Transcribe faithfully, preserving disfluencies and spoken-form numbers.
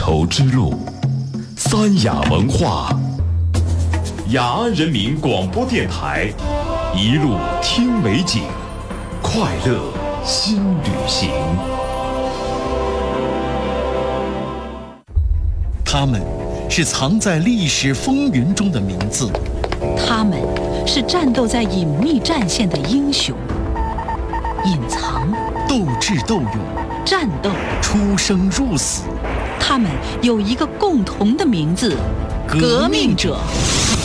绸之路，三雅文化，雅安人民广播电台，一路听美景，快乐新旅行。 他们是藏在历史风云中的名字， 他们是战斗在隐秘战线的英雄，隐藏、 斗智斗勇、 战斗、 出生入死。 他们有一个共同的名字：革命者。